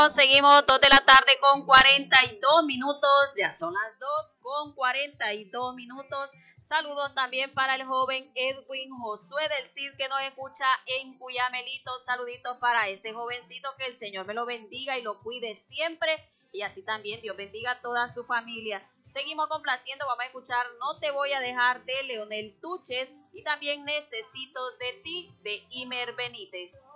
Seguimos 2 de la tarde con 42 minutos, ya son las 2 con 42 minutos. Saludos también para el joven Edwin Josué del CID que nos escucha en Cuyamelito. Saluditos para este jovencito, que el Señor me lo bendiga y lo cuide siempre. Y así también Dios bendiga a toda su familia. Seguimos complaciendo, vamos a escuchar No te voy a dejar de Leonel Tuches y también Necesito de ti de Imer Benítez.